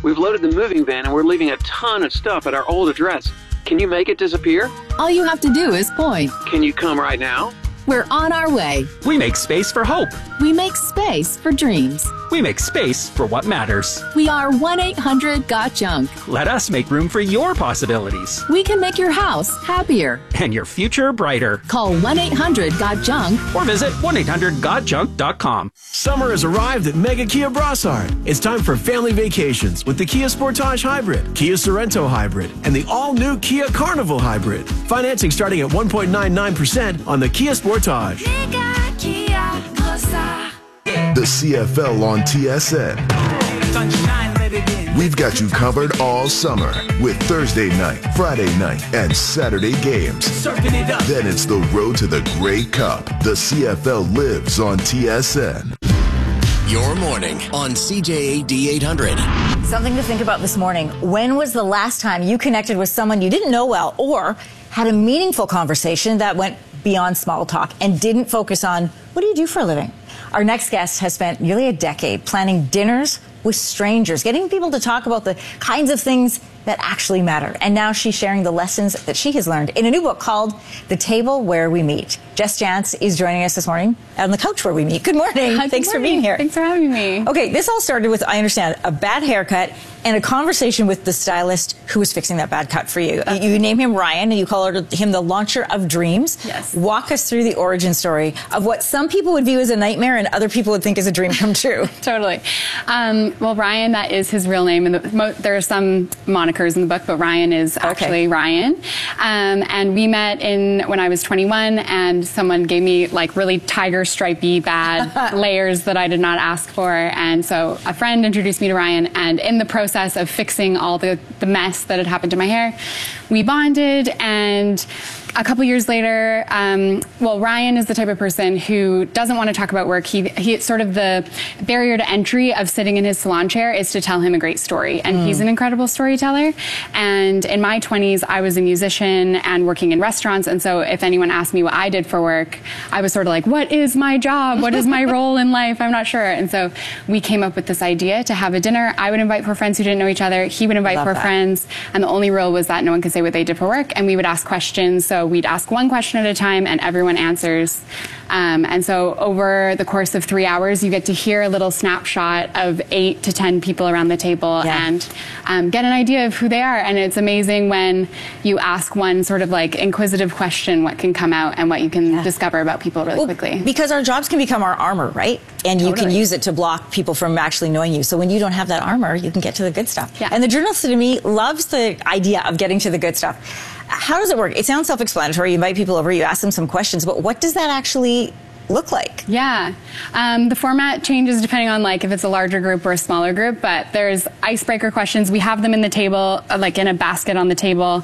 We've loaded the moving van and we're leaving a ton of stuff at our old address. Can you make it disappear? All you have to do is point. Can you come right now? We're on our way. We make space for hope. We make space for dreams. We make space for what matters. We are 1-800-GOT-JUNK. Let us make room for your possibilities. We can make your house happier. And your future brighter. Call 1-800-GOT-JUNK. Or visit 1-800-GOT-JUNK.com. Summer has arrived at Mega Kia Brossard. It's time for family vacations with the Kia Sportage Hybrid, Kia Sorento Hybrid, and the all-new Kia Carnival Hybrid. Financing starting at 1.99% on the Kia Sportage. The CFL on TSN. We've got you covered all summer with Thursday night, Friday night, and Saturday games. Then it's the road to the Grey Cup. The CFL lives on TSN. Your morning on CJAD 800. Something to think about this morning. When was the last time you connected with someone you didn't know well or had a meaningful conversation that went beyond small talk and didn't focus on what do you do for a living? Our next guest has spent nearly a decade planning dinners with strangers, getting people to talk about the kinds of things that actually matter. And now she's sharing the lessons that she has learned in a new book called The Table Where We Meet. Jess Jantz is joining us this morning on the couch where we meet. Good morning. Hi, Thanks for being here. Thanks for having me. Okay, this all started with, I understand, a bad haircut and a conversation with the stylist who was fixing that bad cut for you. You name him Ryan and you call him the launcher of dreams. Yes. Walk us through the origin story of what some people would view as a nightmare and other people would think is a dream come true. Totally. Well, Ryan, that is his real name. And there are some monikers in the book, but Ryan is actually Ryan. And we met when I was 21, and someone gave me like really tiger stripey bad layers that I did not ask for. And so a friend introduced me to Ryan, and in the process of fixing all the mess that had happened to my hair, we bonded. And a couple years later, Ryan is the type of person who doesn't want to talk about work. He sort of the barrier to entry of sitting in his salon chair is to tell him a great story. And he's an incredible storyteller. And in my 20s, I was a musician and working in restaurants. And so if anyone asked me what I did for work, I was sort of like, what is my job? What is my role in life? I'm not sure. And so we came up with this idea to have a dinner. I would invite four friends who didn't know each other. He would invite four friends. And the only rule was that no one could say what they did for work. And we would ask questions. So we'd ask one question at a time and everyone answers. And so over the course of 3 hours, you get to hear a little snapshot of 8 to 10 people around the table and get an idea of who they are. And it's amazing when you ask one sort of like inquisitive question, what can come out and what you can discover about people really quickly. Because our jobs can become our armor, right? And you can use it to block people from actually knowing you. So when you don't have that armor, you can get to the good stuff. Yeah. And the journalist to me loves the idea of getting to the good stuff. How does it work? It sounds self-explanatory. You invite people over, you ask them some questions, but what does that actually look like? Yeah. The format changes depending on like if it's a larger group or a smaller group, but there's icebreaker questions. We have them in the table, like in a basket on the table.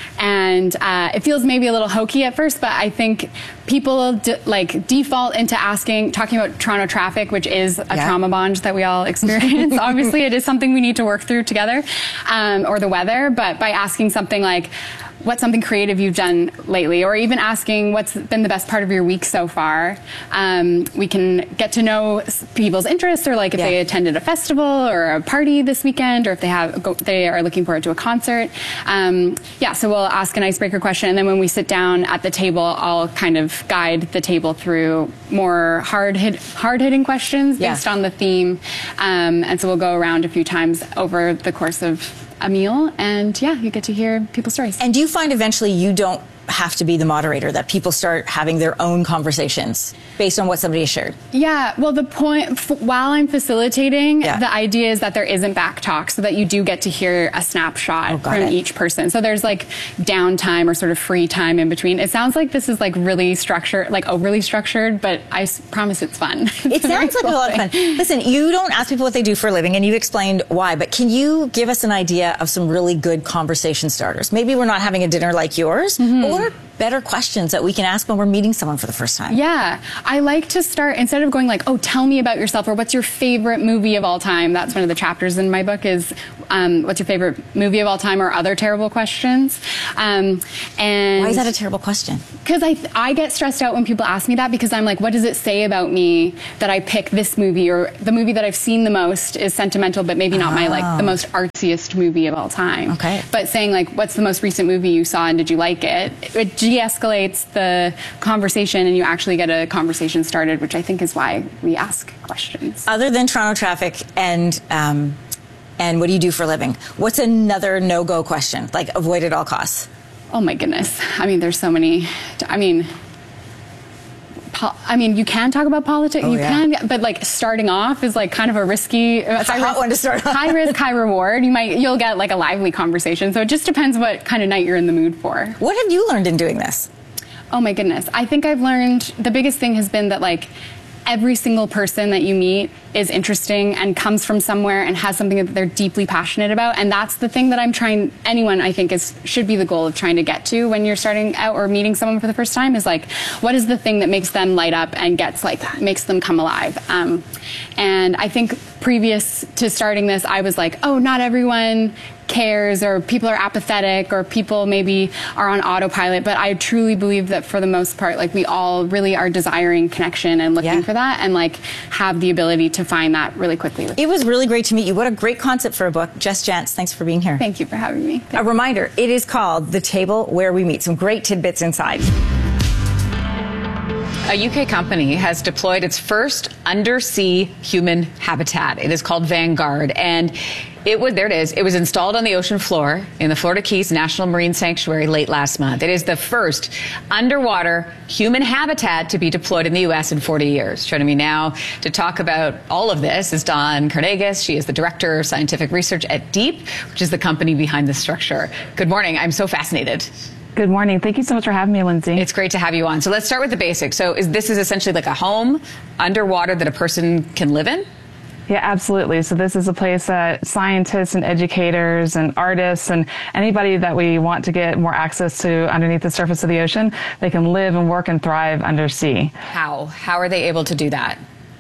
And it feels maybe a little hokey at first, but I think people default into talking about Toronto traffic, which is a trauma bond that we all experience. Obviously, it is something we need to work through together, or the weather. But by asking something like, what's something creative you've done lately, or even asking what's been the best part of your week so far, we can get to know people's interests, or like if they attended a festival or a party this weekend, or if they are looking forward to a concert. So we'll ask an icebreaker question, and then when we sit down at the table, I'll kind of guide the table through more hard-hitting questions based on the theme. And so we'll go around a few times over the course of a meal, and you get to hear people's stories. And do you find eventually you don't have to be the moderator, that people start having their own conversations based on what somebody has shared? Yeah, well, the point, while I'm facilitating, the idea is that there isn't back talk, so that you do get to hear a snapshot from each person. So there's like downtime or sort of free time in between. It sounds like this is like really structured, like overly structured, but I promise it's fun. It sounds like a lot of fun. Listen, you don't ask people what they do for a living, and you explained why, but can you give us an idea of some really good conversation starters? Maybe we're not having a dinner like yours, but what are better questions that we can ask when we're meeting someone for the first time? Yeah, I like to start, instead of going like, oh, tell me about yourself, or what's your favorite movie of all time? That's one of the chapters in my book is, what's your favorite movie of all time, or other terrible questions. And why is that a terrible question? Because I get stressed out when people ask me that, because I'm like, what does it say about me that I pick this movie, or the movie that I've seen the most is sentimental, but maybe not my like the most artsiest movie of all time. Okay. But saying like, what's the most recent movie you saw and did you like it? It de-escalates the conversation, and you actually get a conversation started, which I think is why we ask questions. Other than Toronto traffic and what do you do for a living? What's another no-go question? Like, avoid at all costs. Oh my goodness. I mean, there's so many. I mean, you can talk about politics, can, but like starting off is like kind of a risky. It's a hot one to start off. High risk, high reward. You'll get like a lively conversation. So it just depends what kind of night you're in the mood for. What have you learned in doing this? Oh my goodness. I think I've learned, the biggest thing has been that like every single person that you meet is interesting and comes from somewhere and has something that they're deeply passionate about. And that's the thing that I'm trying, anyone I think should be the goal of trying to get to when you're starting out or meeting someone for the first time, is like, what is the thing that makes them light up and makes them come alive? And I think previous to starting this, I was like, oh, not everyone cares, or people are apathetic, or people maybe are on autopilot. But I truly believe that for the most part, like, we all really are desiring connection and looking for that, and like have the ability to find that really quickly. It was really great to meet you. What a great concept for a book. Jess Jantz, thanks for being here. Thank you for having me. A reminder, it is called The Table Where We Meet. Some great tidbits inside. A UK company has deployed its first undersea human habitat. It is called Vanguard, and it was installed on the ocean floor in the Florida Keys National Marine Sanctuary late last month. It is the first underwater human habitat to be deployed in the U.S. in 40 years. Joining me now to talk about all of this is Dawn Carnegas. She is the Director of Scientific Research at DEEP, which is the company behind this structure. Good morning. I'm so fascinated. Good morning. Thank you so much for having me, Lindsay. It's great to have you on. So let's start with the basics. So this is essentially like a home underwater that a person can live in? Yeah, absolutely. So this is a place that scientists and educators and artists and anybody that we want to get more access to underneath the surface of the ocean, they can live and work and thrive undersea. How are they able to do that?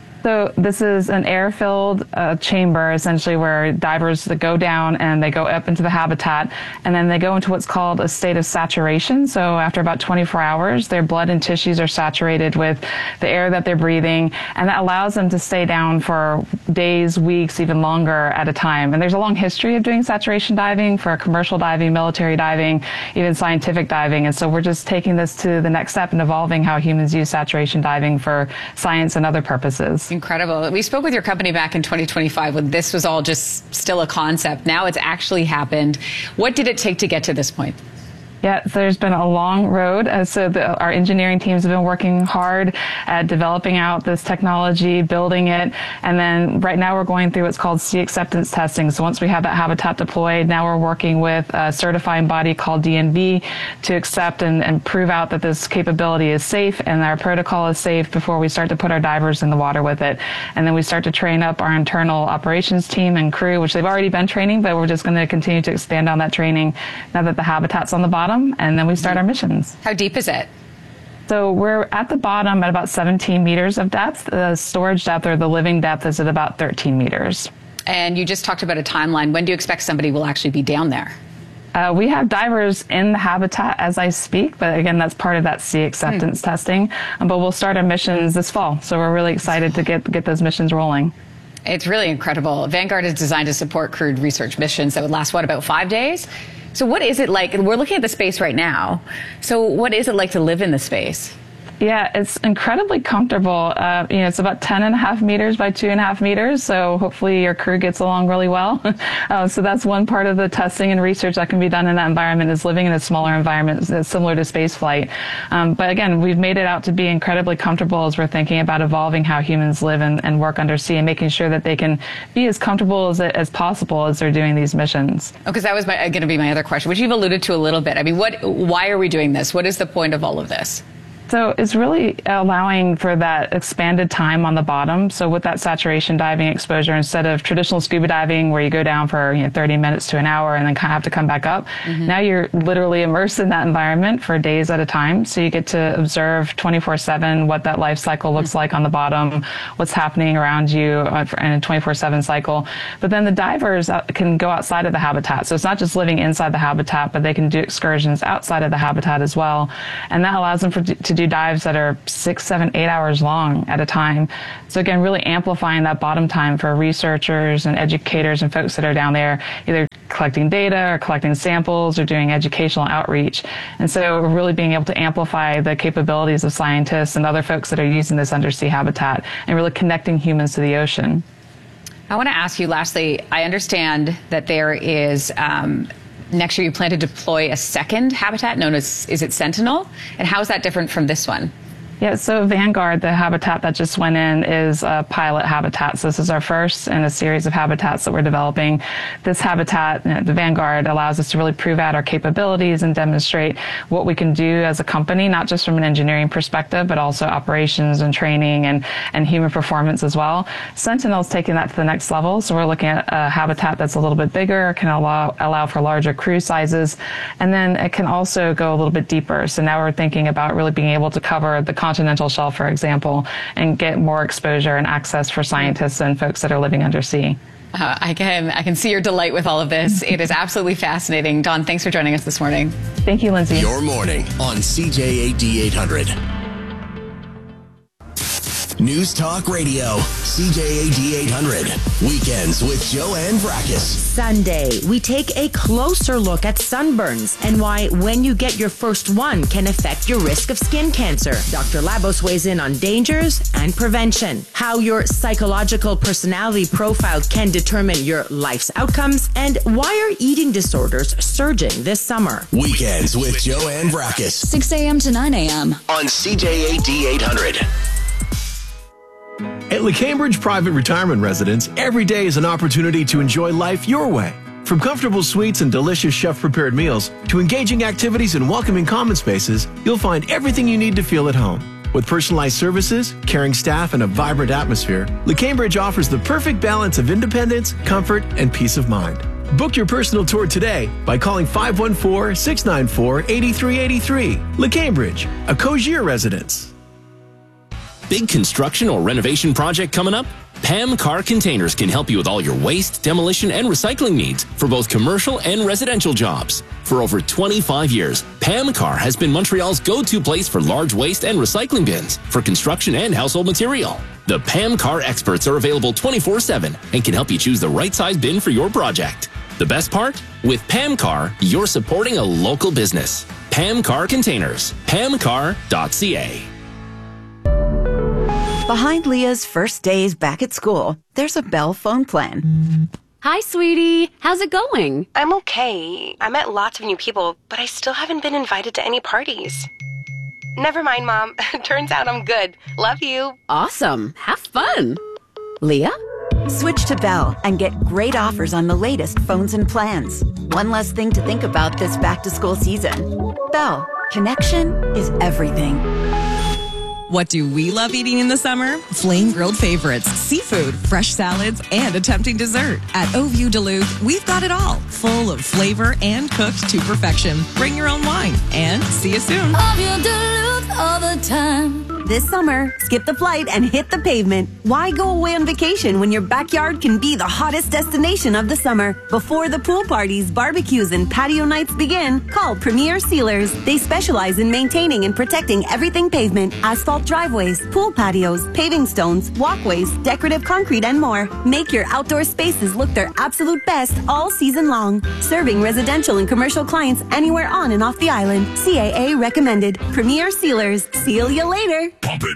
So this is an air-filled chamber, essentially, where divers go down and they go up into the habitat, and then they go into what's called a state of saturation. So after about 24 hours, their blood and tissues are saturated with the air that they're breathing, and that allows them to stay down for days, weeks, even longer at a time. And there's a long history of doing saturation diving for commercial diving, military diving, even scientific diving. And so we're just taking this to the next step and evolving how humans use saturation diving for science and other purposes. Incredible. We spoke with your company back in 2025 when this was all just still a concept. Now it's actually happened. What did it take to get to this point? Yeah, there's been a long road. Our engineering teams have been working hard at developing out this technology, building it, and then right now we're going through what's called sea acceptance testing. So once we have that habitat deployed, now we're working with a certifying body called DNV to accept and prove out that this capability is safe and our protocol is safe before we start to put our divers in the water with it. And then we start to train up our internal operations team and crew, which they've already been training, but we're just going to continue to expand on that training now that the habitat's on the bottom. And then we start our missions. How deep is it? So we're at the bottom at about 17 meters of depth. The storage depth, or the living depth, is at about 13 meters. And you just talked about a timeline. When do you expect somebody will actually be down there? We have divers in the habitat as I speak, but again, that's part of that sea acceptance testing. But we'll start our missions this fall. So we're really excited to get those missions rolling. It's really incredible. Vanguard is designed to support crewed research missions that would last, about 5 days? So what is it like? We're looking at the space right now. So what is it like to live in the space? Yeah, it's incredibly comfortable. It's about 10.5 meters by 2.5 meters. So hopefully your crew gets along really well. So that's one part of the testing and research that can be done in that environment, is living in a smaller environment similar to space flight. But again, we've made it out to be incredibly comfortable as we're thinking about evolving how humans live and work undersea, and making sure that they can be as comfortable as possible as they're doing these missions. Oh, because that was going to be my other question, which you've alluded to a little bit. I mean, why are we doing this? What is the point of all of this? So it's really allowing for that expanded time on the bottom. So with that saturation diving exposure, instead of traditional scuba diving where you go down for 30 minutes to an hour and then kind of have to come back up, now you're literally immersed in that environment for days at a time. So you get to observe 24/7 what that life cycle looks like on the bottom, what's happening around you in a 24/7 cycle. But then the divers can go outside of the habitat. So it's not just living inside the habitat, but they can do excursions outside of the habitat as well. And that allows them to do dives that are 6, 7, 8 hours long at a time. So again, really amplifying that bottom time for researchers and educators and folks that are down there, either collecting data or collecting samples or doing educational outreach. And so really being able to amplify the capabilities of scientists and other folks that are using this undersea habitat and really connecting humans to the ocean. I want to ask you lastly, I understand that there is next year you plan to deploy a second habitat known as, is it Sentinel? And how is that different from this one? Yeah, so Vanguard, the habitat that just went in, is a pilot habitat. So this is our first in a series of habitats that we're developing. This habitat, the Vanguard, allows us to really prove out our capabilities and demonstrate what we can do as a company, not just from an engineering perspective, but also operations and training and human performance as well. Sentinel's taking that to the next level. So we're looking at a habitat that's a little bit bigger, can allow for larger crew sizes, and then it can also go a little bit deeper. So now we're thinking about really being able to cover the continental shelf, for example, and get more exposure and access for scientists and folks that are living undersea. I can see your delight with all of this. It is absolutely fascinating. Dawn, thanks for joining us this morning. Thank you, Lindsay. Your morning on CJAD 800. News Talk Radio, CJAD 800. Weekends with Joanne Vrackus. Sunday, we take a closer look at sunburns and why when you get your first one can affect your risk of skin cancer. Dr. Labos weighs in on dangers and prevention, how your psychological personality profile can determine your life's outcomes, and why are eating disorders surging this summer. Weekends with Joanne Vrackus. 6 a.m. to 9 a.m. on CJAD 800. At LeCambridge Private Retirement Residence, every day is an opportunity to enjoy life your way. From comfortable suites and delicious chef-prepared meals to engaging activities and welcoming common spaces, you'll find everything you need to feel at home. With personalized services, caring staff, and a vibrant atmosphere, LeCambridge offers the perfect balance of independence, comfort, and peace of mind. Book your personal tour today by calling 514-694-8383. LeCambridge, a Cogier residence. Big construction or renovation project coming up? Pam Car Containers can help you with all your waste, demolition, and recycling needs for both commercial and residential jobs. For over 25 years, Pam Car has been Montreal's go-to place for large waste and recycling bins for construction and household material. The Pam Car experts are available 24/7 and can help you choose the right size bin for your project. The best part? With Pam Car, you're supporting a local business. Pam Car Containers. PamCar.ca. Behind Leah's first days back at school, there's a Bell phone plan. Hi, sweetie. How's it going? I'm okay. I met lots of new people, but I still haven't been invited to any parties. Never mind, Mom. Turns out I'm good. Love you. Awesome. Have fun. Leah? Switch to Bell and get great offers on the latest phones and plans. One less thing to think about this back-to-school season. Bell. Connection is everything. What do we love eating in the summer? Flame grilled favorites, seafood, fresh salads, and a tempting dessert. At Au View Duluth, we've got it all, full of flavor and cooked to perfection. Bring your own wine, and see you soon. Au View Duluth all the time. This summer, skip the flight and hit the pavement. Why go away on vacation when your backyard can be the hottest destination of the summer? Before the pool parties, barbecues, and patio nights begin, call Premier Sealers. They specialize in maintaining and protecting everything pavement, asphalt driveways, pool patios, paving stones, walkways, decorative concrete, and more. Make your outdoor spaces look their absolute best all season long. Serving residential and commercial clients anywhere on and off the island. CAA recommended. Premier Sealers. Seal you later. Pump it.